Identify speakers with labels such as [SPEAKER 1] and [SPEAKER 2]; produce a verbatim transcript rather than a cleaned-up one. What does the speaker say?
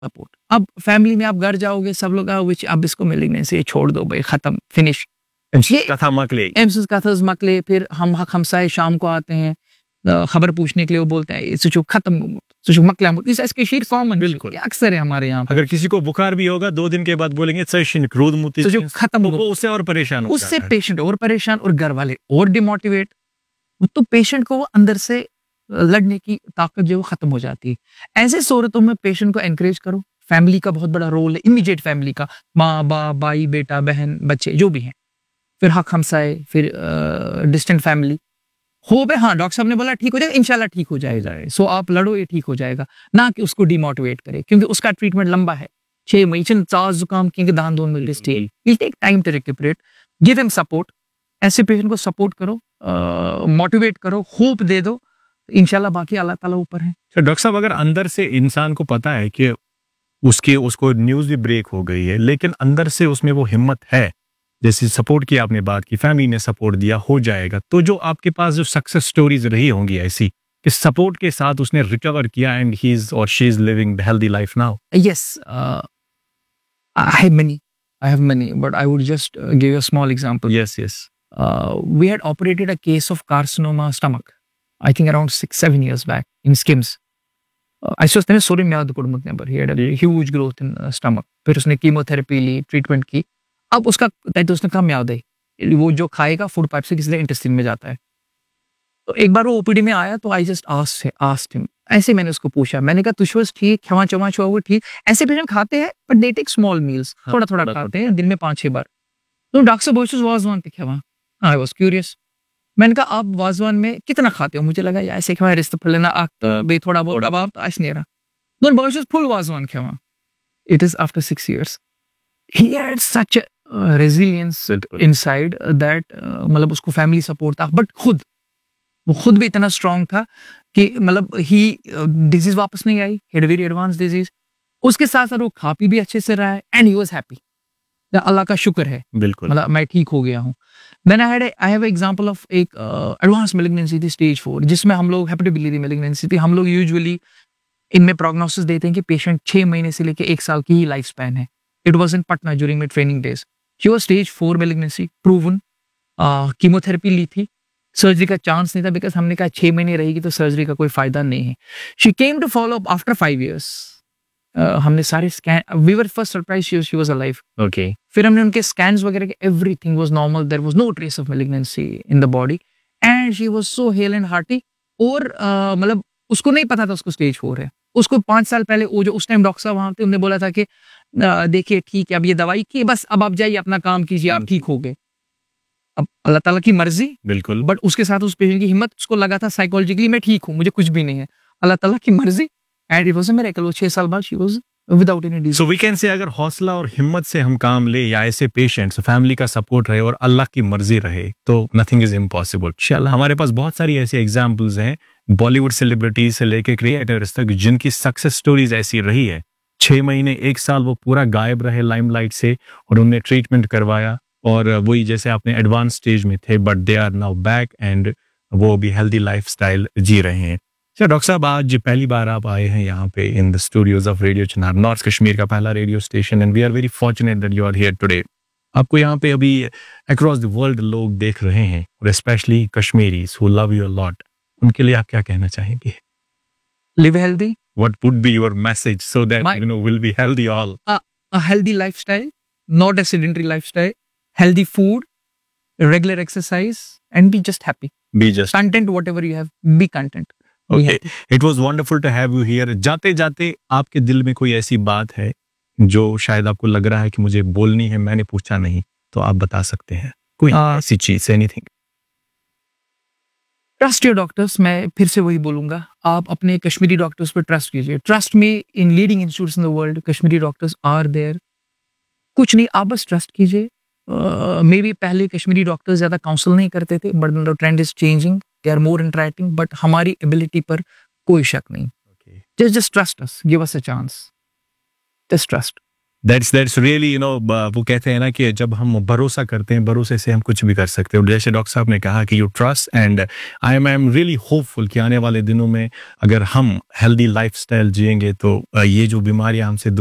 [SPEAKER 1] Support. अब family में आप घर जाओगे, सब लोग आओ विच अब इसको मिलेंगे से छोड़ दो भाई, खत्म, फिनिश। ये
[SPEAKER 2] कथा मकले
[SPEAKER 1] एम्स कथास मकले, फिर हम हक हमसाए शाम को आते हैं अ, खबर पूछने के लिए, वो बोलते हैं ये जो खत्म जो मकला इस इसके शीर कॉमन
[SPEAKER 2] बिल्कुल।
[SPEAKER 1] अक्सर है हमारे यहाँ पे।
[SPEAKER 2] अगर किसी को बुखार भी होगा दो दिन के बाद बोलेंगे सचिन क्रोध मुति
[SPEAKER 1] तो जो खत्म
[SPEAKER 2] वो उससे और परेशान हो
[SPEAKER 1] उससे
[SPEAKER 2] जाता है।
[SPEAKER 1] पेशेंट और परेशान और घर वाले और डिमोटिवेट, तो पेशेंट को वो अंदर से लड़ने की ताकत जो है वो खत्म हो जाती है। ऐसे सूरतों में पेशेंट को एनकरेज करो। फैमिली का बहुत बड़ा रोल है, इमीडिएट फैमिली का, माँ बाप भाई बेटा बहन बच्चे जो भी हैं, फिर हक हमसाए, फिर डिस्टेंट फैमिली हो बे, हाँ डॉक्टर साहब ने बोला ठीक हो जाएगा, इंशाल्लाह ठीक हो जाएगा, सो आप लड़ो ये ठीक हो जाएगा, ना कि उसको डिमोटिवेट करे, क्योंकि उसका ट्रीटमेंट लंबा है, छह महीने चार जुकाम क्योंकि दान दोन मिल stay will take time to रिकवरेट। Give him support. ऐसे पेशेंट को सपोर्ट करो, मोटिवेट करो, होप दे दो, इंशाल्लाह बाकी अल्लाह ताला ऊपर है।
[SPEAKER 2] तो डॉक्टर साहब अगर अंदर से इंसान को पता है कि उसके उसको न्यूज भी ब्रेक हो गई है, लेकिन अंदर से उसमें वो हिम्मत है, जैसे सपोर्ट की आपने बात की, फैमिली ने सपोर्ट दिया, हो जाएगा, तो जो आपके पास जो सक्सेस स्टोरीज रही होंगी ऐसी कि सपोर्ट के साथ उसने रिकवर किया एंड ही इज और she is living the healthy life now?
[SPEAKER 1] Yes, uh, I have many. I have many, but I would just uh, give you a small example.
[SPEAKER 2] Yes yes
[SPEAKER 1] Uh, we had operated a case of carcinoma stomach, I think around six, seven years back in Skims. Uh, I was then sorry मैं code मुतने पर he had a huge growth in uh, stomach. फिर उसने chemotherapy ली, treatment की, अब उसका तो उसने कम याद है, वो जो खाएगा फूड पाइप से किसी इंटेस्टाइन में जाता है। तो एक बार वो ओपीडी में आया, तो I just asked asked him, ऐसे मैंने उसको पूछा, मैंने कहा तुशवस ठीक, खवा चमा छुआ वो ठीक, ऐसे पेशेंट खाते हैं but they take small meals, थोड़ा थोड़ा खाते हैं दिन में पांच छह बार। तो डॉक्टर साहब बोलते वाजवान पे खवा, आई वाज क्यूरियस, मैंने कहा आप वाजवान में कितना खाते हो? मुझे लगा यार ऐसे खवा रिश्ते फलना आक बे थोड़ा बहुत अब आप आज नहीं रहा, दोन बोलते फुल वाजवान खवा। It is after six years he had such a uh, resilience inside that uh, मतलब उसको फैमिली सपोर्ट था, बट खुद वो खुद भी इतना स्ट्रांग था कि मतलब ही डिजीज वापस नहीं आई, हेड वेरी एडवांस डिजीज, उसके साथ साथ वो खा पी भी अच्छे से रहा है एंड ही वाज हैप्पी। अल्लाह का शुक्र है,
[SPEAKER 2] बिल्कुल।
[SPEAKER 1] मतलब मैं ठीक हो गया हूँ। Then I had I have example of एक एडवांस मैलिग्नेंसी थी स्टेज फोर, जिसमें हम लोग हेपेटोबिलियरी मैलिग्नेंसी थी, हम लोग यूजुअली इनमें प्रोग्नोसिस देते हैं कि पेशेंट छह महीने से लेकर एक साल की ही लाइफ स्पैन है। It was in Patna during my training days. She was stage four malignancy, proven. Chemotherapy ली थी, सर्जरी का चांस नहीं था, बिकॉज हमने कहा छह महीने रहेगी तो सर्जरी का कोई फायदा नहीं है। She came to follow up after five years. हमने सारे scan, we were first surprise she was alive.
[SPEAKER 2] Okay,
[SPEAKER 1] फिर हमने उनके स्कैन्स वगैरह के, everything was normal, there was no trace of malignancy in the body and she was so hello and hearty. और uh, मतलब उसको नहीं पता था उसको स्टेज फोर है। उसको पांच साल पहले वो जो उस टाइम डॉक्टर साहब वहां थे, उन्होंने बोला था कि देखिए ठीक है अब ये दवाई की, बस अब आप जाइए अपना काम कीजिए, आप ठीक हो गए। अब अल्लाह ताला की मर्जी,
[SPEAKER 2] बिल्कुल।
[SPEAKER 1] बट उसके साथ उस पेशेंट की हिम्मत, उसको लगा था साइकोलॉजिकली मैं ठीक हूँ, मुझे कुछ भी नहीं है, अल्लाह ताला की मर्जी, and it was a miracle. वो छह साल बाद she was without any disease.
[SPEAKER 2] So we can say अगर हौसला और हिम्मत से हम काम ले, या ऐसे पेशेंट्स फैमिली का सपोर्ट रहे और अल्लाह की मर्जी रहे, तो नथिंग इज इम्पॉसिबल। इंशाल्लाह हमारे पास बहुत सारी ऐसी एग्जांपल्स हैं, बॉलीवुड सेलिब्रिटीज से लेके क्रिएटर्स तक, जिनकी सक्सेस स्टोरीज ऐसी रही है, छह महीने एक साल वो पूरा गायब रहे लाइमलाइट से और उन्होंने ट्रीटमेंट करवाया, और वही जैसे आपने एडवांस स्टेज में थे, but they are now back and वो भी हेल्दी लाइफस्टाइल जी रहे हैं। सर डॉक्टर साहब, आज पहली बार आप आए हैं यहाँ पे in the studios of radio Chinar, north Kashmir का पहला radio station, and we are very fortunate that you are here today. आपको यहाँ पे अभी अक्रॉस द वर्ल्ड लोग देख रहे हैं, और specially Kashmiris who love you a lot, उनके लिए आप क्या कहना चाहेंगे?
[SPEAKER 1] Live healthy.
[SPEAKER 2] What would be your message so that
[SPEAKER 1] My-
[SPEAKER 2] you know we'll be healthy all?
[SPEAKER 1] a, a healthy lifestyle, not a sedentary lifestyle, healthy food, regular exercise, and be just happy.
[SPEAKER 2] Be just
[SPEAKER 1] Content, whatever you have, be content. Be
[SPEAKER 2] okay.
[SPEAKER 1] happy.
[SPEAKER 2] It was wonderful to have you here. जाते जाते आपके दिल में कोई ऐसी बात है जो शायद आपको लग रहा है कि मुझे बोलनी है, मैंने पूछा नहीं, तो आप बता सकते हैं कोई
[SPEAKER 1] हाँ।
[SPEAKER 2] ऐसी चीज, एनीथिंग।
[SPEAKER 1] Trust your doctors. मैं फिर से वही बोलूंगा, आप अपने कश्मीरी डॉक्टर्स पर ट्रस्ट कीजिए। Trust me, in leading institutes in the world Kashmiri doctors are there. कुछ नहीं, आप बस ट्रस्ट कीजिए। मे बी पहले कश्मीरी डॉक्टर्स ज्यादा काउंसिल नहीं करते थे, but the trend is changing, they are more interacting, but हमारी एबिलिटी पर कोई शक नहीं।
[SPEAKER 2] Okay.
[SPEAKER 1] Just just trust us, give us a chance, just trust.
[SPEAKER 2] That's that's really you know वो कहते हैं ना कि जब हम भरोसा करते हैं, भरोसे से हम कुछ भी कर सकते हैं। और जैसे डॉक्टर साहब ने कहा कि you trust, and I am I am really hopeful कि आने वाले दिनों में अगर हम हेल्दी लाइफस्टाइल जिएंगे तो अ, ये जो बीमारियां हमसे